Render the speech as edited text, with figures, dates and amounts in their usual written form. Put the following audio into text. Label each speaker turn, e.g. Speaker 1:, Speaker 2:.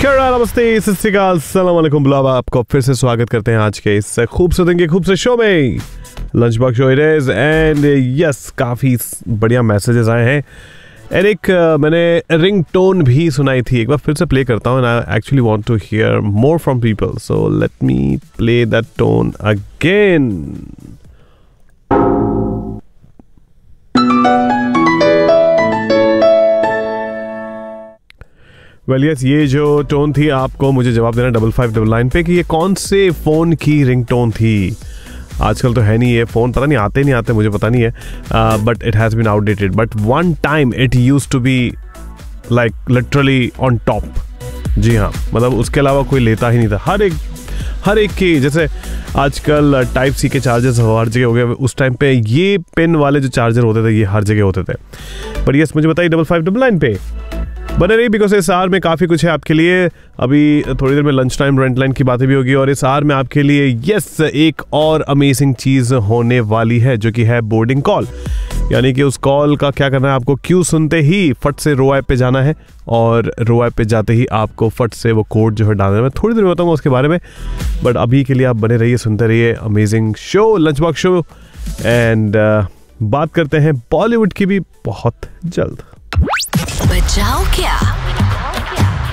Speaker 1: नमस्कार, नमस्ते, सत श्री अकाल, अस्सलाम वालेकुम, बुलावा आपको फिर से स्वागत करते हैं आज के इस खूबसूरत शो में, lunch box show it is. And yes, काफ़ी बढ़िया मैसेजेस आए हैं। एंड एक मैंने रिंग टोन भी सुनाई थी, एक बार फिर से प्ले करता हूँ। And I actually want to here more from people, so let me play that tone again. Well yes, ये जो टोन थी आपको मुझे जवाब देना 5599 पे कि ये कौन से फ़ोन की रिंग टोन थी। आजकल तो है नहीं ये फ़ोन, पता नहीं आते मुझे पता नहीं है, but it has been outdated. But one time it used to be like literally on top. जी हाँ, मतलब उसके अलावा कोई लेता ही नहीं था। हर एक की, जैसे आजकल टाइप सी के चार्जर्स हर जगह हो गए, उस टाइम पे ये पेन वाले जो चार्जर होते थे ये हर जगह होते थे। पर यस, मुझे बताइए 5599 पे बने रही, बिकॉज इस आर में काफ़ी कुछ है आपके लिए। अभी थोड़ी देर में लंच टाइम रेंट लाइन की बातें भी होगी, और इस आर में आपके लिए यस एक और अमेजिंग चीज़ होने वाली है, जो कि है बोर्डिंग कॉल। यानी कि उस कॉल का क्या करना है आपको, क्यू सुनते ही फट से रो ऐप पे जाना है, और रो ऐप पे जाते ही आपको फट से वो कोड जो है डालना है। मैं थोड़ी देर में बताऊंगा उसके बारे में, बट अभी के लिए आप बने रहिए, सुनते रहिए amazing show, lunch box show. And बात करते हैं बॉलीवुड की भी बहुत जल्द।
Speaker 2: बचाओ क्या?